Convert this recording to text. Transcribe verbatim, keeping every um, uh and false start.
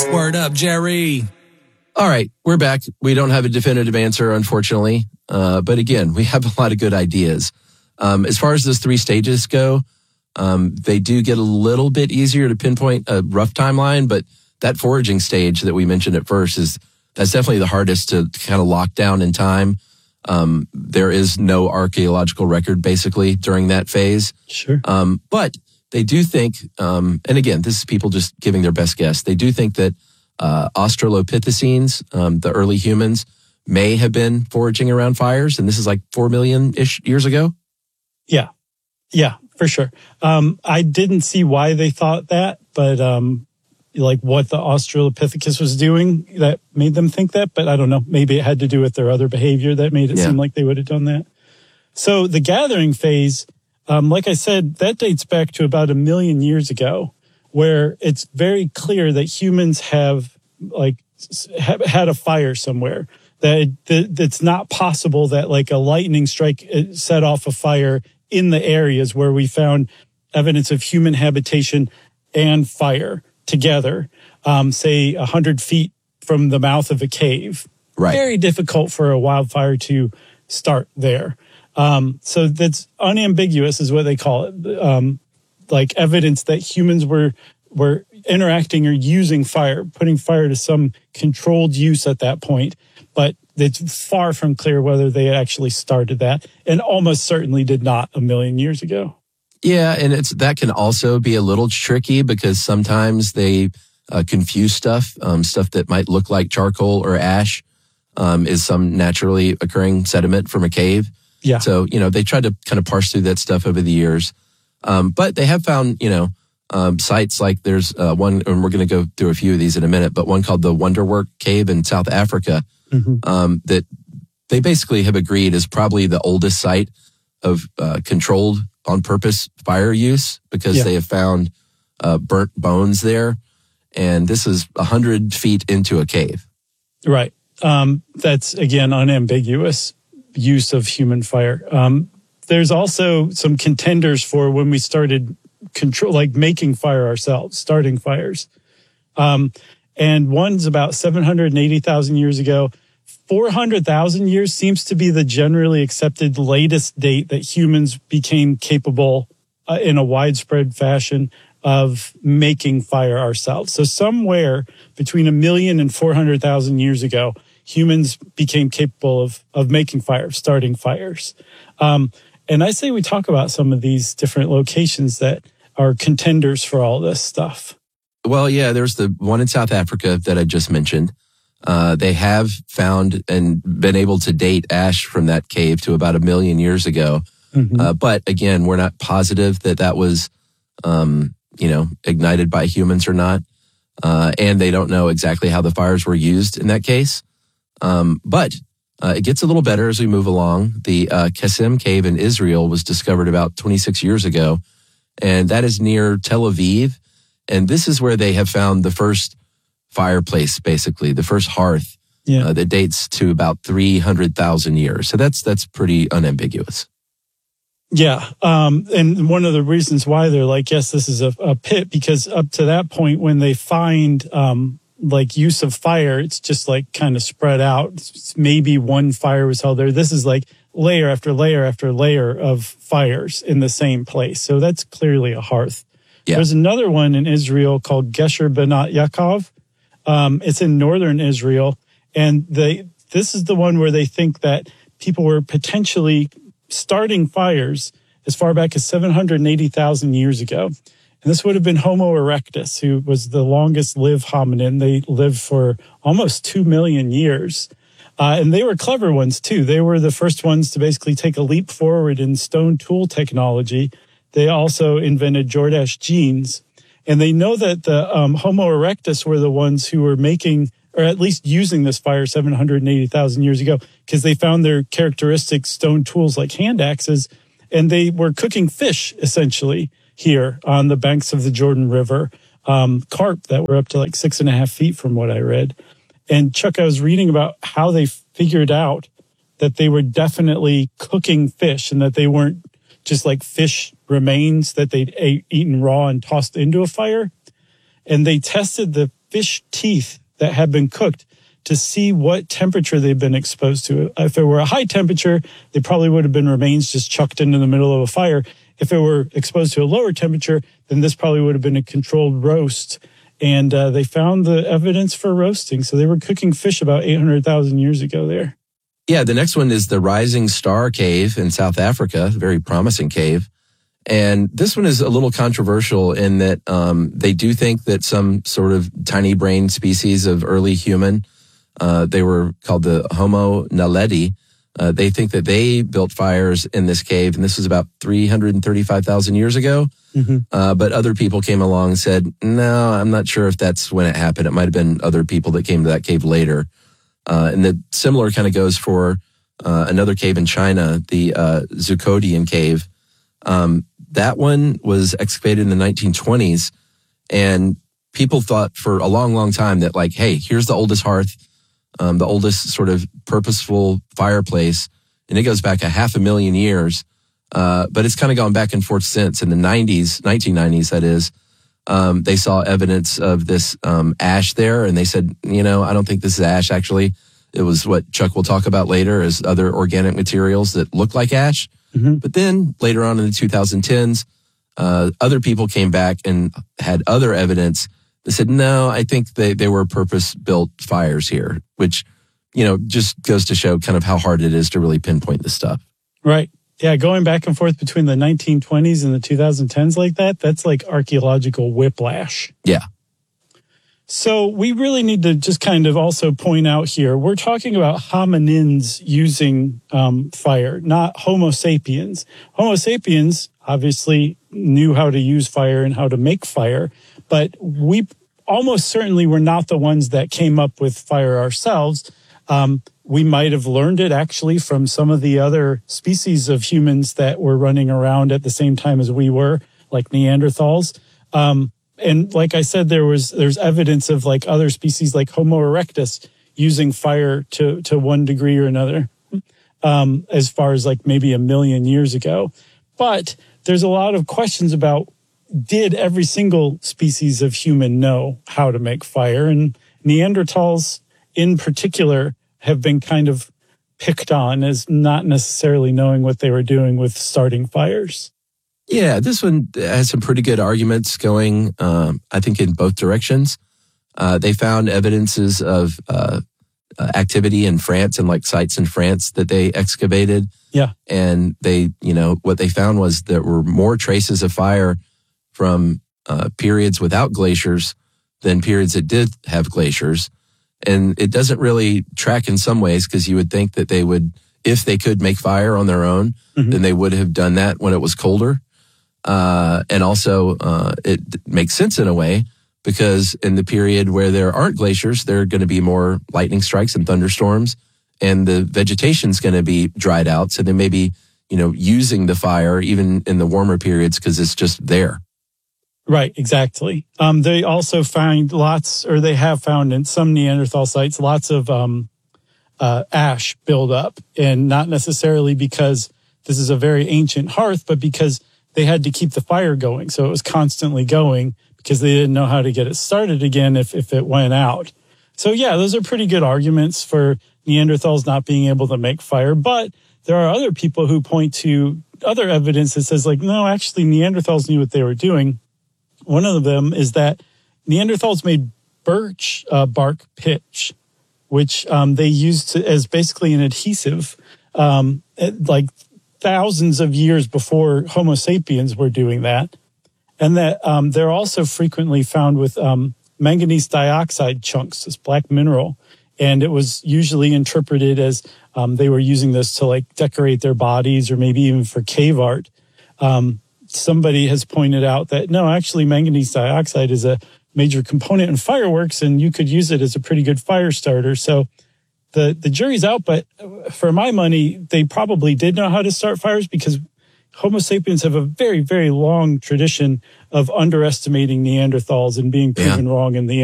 Word up, Jerry. All right, we're back. We don't have a definitive answer, unfortunately. Uh, but again, we have a lot of good ideas. Um, as far as those three stages go, um, they do get a little bit easier to pinpoint a rough timeline, but that foraging stage that we mentioned at first is that's definitely the hardest to kind of lock down in time. Um, there is no archaeological record basically during that phase. Sure. Um, but they do think, um, and again, this is people just giving their best guess. They do think that uh, Australopithecines, um, the early humans, may have been foraging around fires, and this is like four million-ish years ago? Yeah. Yeah, for sure. Um, I didn't see why they thought that, but um, like what the Australopithecus was doing that made them think that, but I don't know. Maybe it had to do with their other behavior that made it yeah. seem like they would have done that. So the gathering phase, um, like I said, that dates back to about a million years ago, where it's very clear that humans have like have had a fire somewhere. That, that it's not possible that like a lightning strike set off a fire in the areas where we found evidence of human habitation and fire together, um, say a hundred feet from the mouth of a cave. Right. Very difficult for a wildfire to start there. Um, so that's unambiguous is what they call it. Um, like evidence that humans were, were interacting or using fire, putting fire to some controlled use at that point. But it's far from clear whether they actually started that, and almost certainly did not a million years ago. Yeah, and it's that can also be a little tricky because sometimes they uh, confuse stuff. Um, stuff that might look like charcoal or ash um, is some naturally occurring sediment from a cave. Yeah. So, you know, they tried to kind of parse through that stuff over the years. Um, but they have found, you know, um, sites like there's uh, one, and we're going to go through a few of these in a minute, but one called the Wonderwork Cave in South Africa. Mm-hmm. Um, that they basically have agreed is probably the oldest site of uh, controlled on purpose fire use because yeah. they have found uh, burnt bones there. And this is a hundred feet into a cave. Right. Um, that's, again, unambiguous use of human fire. Um, there's also some contenders for when we started control, like making fire ourselves, starting fires. Um, And one's about seven hundred eighty thousand years ago. four hundred thousand years seems to be the generally accepted latest date that humans became capable uh, in a widespread fashion of making fire ourselves. So somewhere between a million and four hundred thousand years ago, humans became capable of, of making fire, starting fires. Um, and I say we talk about some of these different locations that are contenders for all this stuff. Well, yeah, there's the one in South Africa that I just mentioned. Uh, they have found and been able to date ash from that cave to about a million years ago. Mm-hmm. Uh, but again, we're not positive that that was, um, you know, ignited by humans or not. Uh, and they don't know exactly how the fires were used in that case. Um, but uh, it gets a little better as we move along. The uh, Qasim Cave in Israel was discovered about twenty-six years ago, and that is near Tel Aviv. And this is where they have found the first fireplace, basically, the first hearth yeah. uh, that dates to about three hundred thousand years. So that's that's pretty unambiguous. Yeah. Um, and one of the reasons why they're like, yes, this is a, a pit, because up to that point, when they find um, like use of fire, it's just like kind of spread out. Maybe one fire was held there. This is like layer after layer after layer of fires in the same place. So that's clearly a hearth. Yeah. There's another one in Israel called Gesher Benat Yaakov. Um, it's in northern Israel. And they, this is the one where they think that people were potentially starting fires as far back as seven hundred eighty thousand years ago. And this would have been Homo erectus, who was the longest lived hominin. They lived for almost two million years. Uh, and they were clever ones, too. They were the first ones to basically take a leap forward in stone tool technology. They also invented Jordache genes. And they know that the um, Homo erectus were the ones who were making, or at least using this fire seven hundred eighty thousand years ago, because they found their characteristic stone tools like hand axes, and they were cooking fish, essentially, here on the banks of the Jordan River, um, carp that were up to like six and a half feet from what I read. And Chuck, I was reading about how they figured out that they were definitely cooking fish and that they weren't just like fish remains that they'd ate, eaten raw and tossed into a fire. And they tested the fish teeth that had been cooked to see what temperature they've been exposed to. If it were a high temperature, they probably would have been remains just chucked into the middle of a fire. If it were exposed to a lower temperature, then this probably would have been a controlled roast. And uh, they found the evidence for roasting. So they were cooking fish about eight hundred thousand years ago there. Yeah, the next one is the Rising Star Cave in South Africa, very promising cave. And this one is a little controversial in that um, they do think that some sort of tiny brain species of early human, uh, they were called the Homo naledi. Uh, they think that they built fires in this cave, and this was about three hundred thirty-five thousand years ago. Mm-hmm. Uh, but other people came along and said, no, I'm not sure if that's when it happened. It might have been other people that came to that cave later. Uh, and the similar kind of goes for uh, another cave in China, the uh, Zucodian cave. Um, that one was excavated in the nineteen twenties, and people thought for a long, long time that, like, hey, here's the oldest hearth, um, the oldest sort of purposeful fireplace, and it goes back a half a million years. Uh, but it's kind of gone back and forth since. In the nineties, nineteen nineties, that is, um, they saw evidence of this um, ash there, and they said, you know, I don't think this is ash, actually. It was what Chuck will talk about later as other organic materials that look like ash. Mm-hmm. But then later on in the two thousand tens, uh, other people came back and had other evidence that said, no, I think they, they were purpose-built fires here, which, you know, just goes to show kind of how hard it is to really pinpoint this stuff. Right. Yeah, going back and forth between the nineteen twenties and the two thousand tens like that, that's like archaeological whiplash. Yeah. So we really need to just kind of also point out here, we're talking about hominins using um, fire, not Homo sapiens. Homo sapiens obviously knew how to use fire and how to make fire, but we almost certainly were not the ones that came up with fire ourselves. Um, we might have learned it actually from some of the other species of humans that were running around at the same time as we were, like Neanderthals. Um, And like I said, there was there's evidence of like other species like Homo erectus using fire to to one degree or another, um, as far as like maybe a million years ago. But there's a lot of questions about, did every single species of human know how to make fire? And Neanderthals in particular have been kind of picked on as not necessarily knowing what they were doing with starting fires. Yeah, this one has some pretty good arguments going, um, I think, in both directions. Uh, they found evidences of uh, uh, activity in France and like sites in France that they excavated. Yeah. And they, you know, what they found was there were more traces of fire from uh, periods without glaciers than periods that did have glaciers. And it doesn't really track in some ways because you would think that they would, if they could make fire on their own, mm-hmm. then they would have done that when it was colder. Uh, and also, uh, it makes sense in a way because in the period where there aren't glaciers, there are going to be more lightning strikes and thunderstorms, and the vegetation's going to be dried out. So they may be, you know, using the fire even in the warmer periods because it's just there. Right, exactly. Um, they also find lots, or they have found in some Neanderthal sites, lots of um, uh, ash buildup, and not necessarily because this is a very ancient hearth, but because they had to keep the fire going. So it was constantly going because they didn't know how to get it started again if, if it went out. So yeah, those are pretty good arguments for Neanderthals not being able to make fire. But there are other people who point to other evidence that says like, no, actually Neanderthals knew what they were doing. One of them is that Neanderthals made birch uh, bark pitch, which um, they used to, as basically an adhesive, um, it, like thousands of years before Homo sapiens were doing that. And that um, they're also frequently found with um, manganese dioxide chunks, this black mineral. And it was usually interpreted as um, they were using this to like decorate their bodies or maybe even for cave art. Um, somebody has pointed out that, no, actually manganese dioxide is a major component in fireworks and you could use it as a pretty good fire starter. So The the jury's out, but for my money, they probably did know how to start fires because Homo sapiens have a very, very long tradition of underestimating Neanderthals and being proven yeah. wrong in the end.